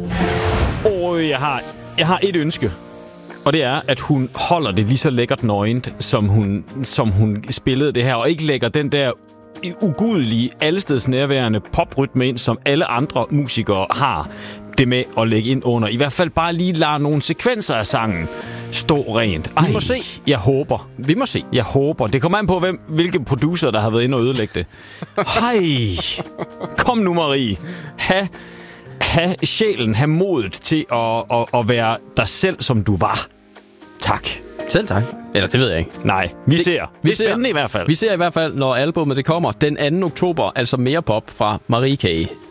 Og jeg har et ønske. Og det er, at hun holder det lige så lækkert nøgent, som hun spillede det her. Og ikke lægger den der ugudelige, allesteds nærværende poprytme ind, som alle andre musikere har det med at lægge ind under. I hvert fald bare lige lade nogle sekvenser af sangen stå rent. Vi må se. Jeg håber. Vi må se. Jeg håber. Det kommer an på, hvilke producer, der har været inde og ødelægge det. Hej! Kom nu, Marie. Ha' sjælen, ha' modet til at være dig selv, som du var. Tak. Selv tak. Eller det ved jeg ikke. Nej, vi ser. Det er spændende i hvert fald. Vi ser i hvert fald, når albumet det kommer den 2. oktober, altså mere pop fra Marie K.